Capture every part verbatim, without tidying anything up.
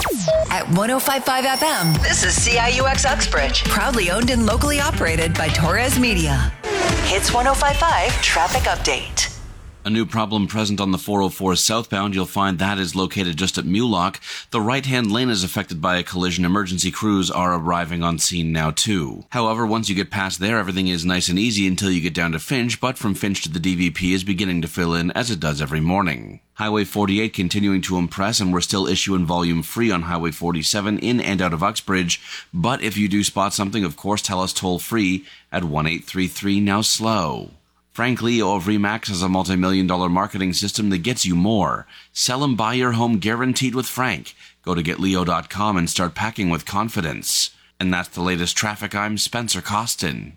At one oh five point five F M, this is C I U X Uxbridge, proudly owned and locally operated by Torres Media. Hits one oh five point five Traffic Update. A new problem present on the four oh four southbound. You'll find that is located just at Mulock. The right-hand lane is affected by a collision. Emergency crews are arriving on scene now too. However, once you get past there, everything is nice and easy until you get down to Finch, but from Finch to the D V P is beginning to fill in as it does every morning. Highway forty-eight continuing to impress, and we're still issuing volume free on Highway forty-seven in and out of Uxbridge. But if you do spot something, of course, tell us toll free at one eight three three now slow. Frank Leo of Remax has a multi-million dollar marketing system that gets you more. Sell and buy your home guaranteed with Frank. Go to get leo dot com and start packing with confidence. And that's the latest traffic. I'm Spencer Costin.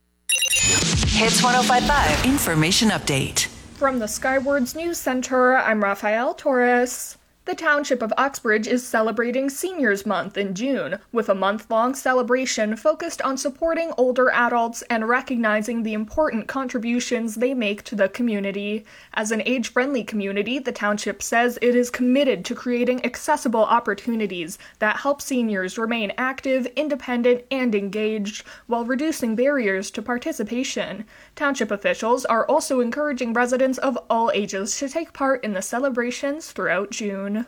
Hits one oh five point five Information Update. From the Skywards News Center, I'm Rafael Torres. The Township of Uxbridge is celebrating Seniors Month in June, with a month-long celebration focused on supporting older adults and recognizing the important contributions they make to the community. As an age-friendly community, the Township says it is committed to creating accessible opportunities that help seniors remain active, independent, and engaged, while reducing barriers to participation. Township officials are also encouraging residents of all ages to take part in the celebrations throughout June.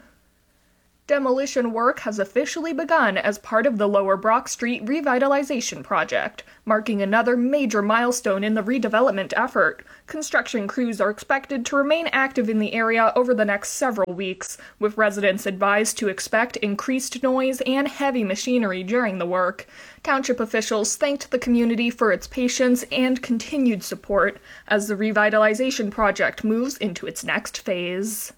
Demolition work has officially begun as part of the Lower Brock Street revitalization project, marking another major milestone in the redevelopment effort. Construction crews are expected to remain active in the area over the next several weeks, with residents advised to expect increased noise and heavy machinery during the work. Township officials thanked the community for its patience and continued support as the revitalization project moves into its next phase.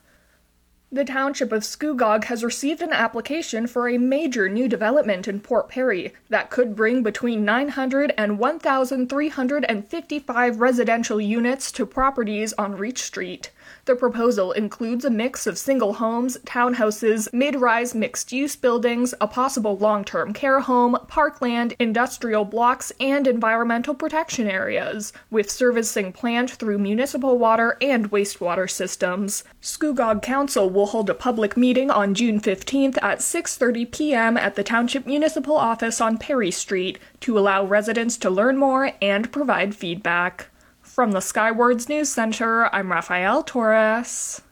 The Township of Scugog has received an application for a major new development in Port Perry that could bring between nine hundred and one thousand three hundred fifty-five residential units to properties on Reach Street. The proposal includes a mix of single homes, townhouses, mid-rise mixed-use buildings, a possible long-term care home, parkland, industrial blocks, and environmental protection areas, with servicing planned through municipal water and wastewater systems. Scugog Council will hold a public meeting on June fifteenth at six thirty p.m. at the Township Municipal Office on Perry Street to allow residents to learn more and provide feedback. From the Skywards News Center, I'm Rafael Torres.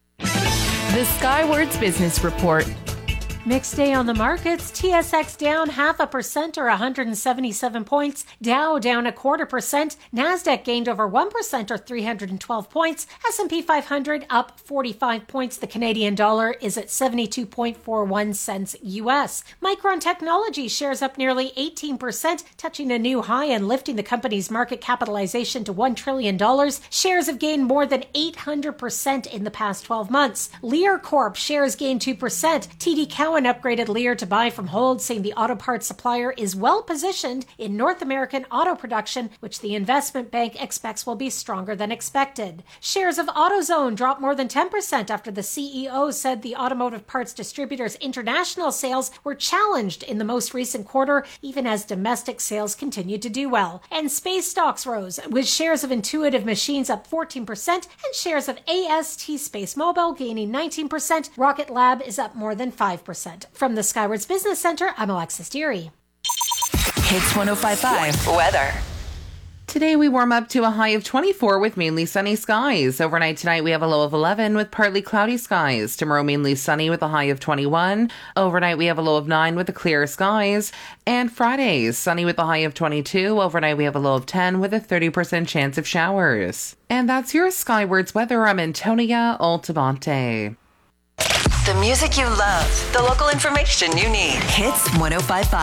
The Skywards Business Report. Mixed day on the markets. T S X down half a percent or one hundred seventy-seven points. Dow down a quarter percent. NASDAQ gained over one percent or three hundred twelve points. S and P five hundred up forty-five points. The Canadian dollar is at seventy-two point four one cents U S. Micron Technology shares up nearly eighteen percent, touching a new high and lifting the company's market capitalization to one trillion dollars. Shares have gained more than eight hundred percent in the past twelve months. Lear Corp shares gained two percent. T D Cowen upgraded Lear to buy from hold, saying the auto parts supplier is well positioned in North American auto production, which the investment bank expects will be stronger than expected. Shares of AutoZone dropped more than ten percent after the C E O said the automotive parts distributor's international sales were challenged in the most recent quarter, even as domestic sales continued to do well. And space stocks rose, with shares of Intuitive Machines up fourteen percent and shares of A S T Space Mobile gaining nineteen percent. Rocket Lab is up more than five percent. From the Skywards Business Center, I'm Alexis Deary. Hits one oh five point five Weather. Today we warm up to a high of twenty-four with mainly sunny skies. Overnight tonight we have a low of eleven with partly cloudy skies. Tomorrow mainly sunny with a high of twenty-one. Overnight we have a low of nine with the clear skies. And Friday, sunny with a high of twenty-two. Overnight we have a low of ten with a thirty percent chance of showers. And that's your Skywards weather. I'm Antonia Altamonte. The music you love, the local information you need. Hits one oh five point five